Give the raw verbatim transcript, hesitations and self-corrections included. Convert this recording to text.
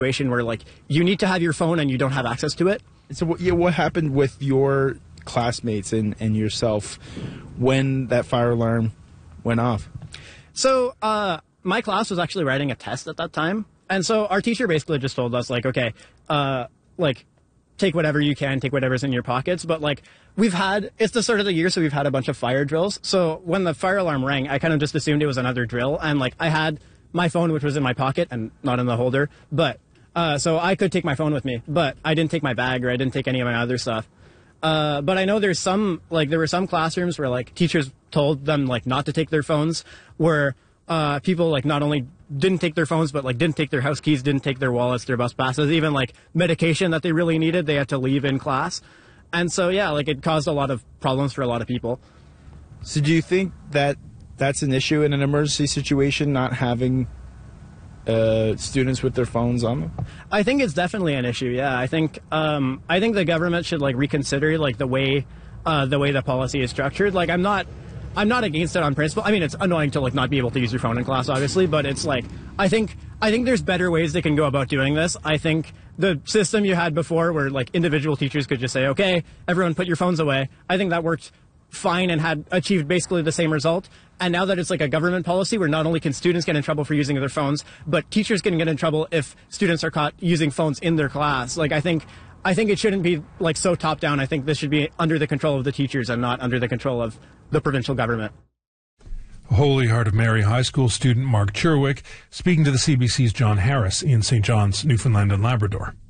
situation where like you need to have your phone and you don't have access to it. So what, yeah, what happened with your classmates and, and yourself when that fire alarm went off? So uh, my class was actually writing a test at that time. And so our teacher basically just told us, like, okay, uh, like, take whatever you can, take whatever's in your pockets. But, like, we've had, it's the start of the year, so we've had a bunch of fire drills. So when the fire alarm rang, I kind of just assumed it was another drill. And, like, I had my phone, which was in my pocket and not in the holder. But, uh, so I could take my phone with me. But I didn't take my bag or I didn't take any of my other stuff. Uh, but I know there's some, like, there were some classrooms where, like, teachers told them, like, not to take their phones, where uh, people, like, not only didn't take their phones, but, like, didn't take their house keys, didn't take their wallets, their bus passes, even, like, medication that they really needed, they had to leave in class. And so, yeah, like, it caused a lot of problems for a lot of people. So do you think that that's an issue in an emergency situation, not having uh, students with their phones on them? I think it's definitely an issue, yeah. I think um, I think the government should, like, reconsider, like, the way uh, the way the policy is structured. Like, I'm not... I'm not against it on principle. I mean, it's annoying to like not be able to use your phone in class, obviously, but it's like I think I think there's better ways they can go about doing this. I think the system you had before, where like individual teachers could just say, "Okay, everyone, put your phones away," I think that worked fine and had achieved basically the same result. And now that it's like a government policy, where not only can students get in trouble for using their phones, but teachers can get in trouble if students are caught using phones in their class. Like I think. I think it shouldn't be like so top down. I think this should be under the control of the teachers and not under the control of the provincial government. Holy Heart of Mary High School student Mark Cherwick speaking to the C B C's John Harris in Saint John's, Newfoundland and Labrador.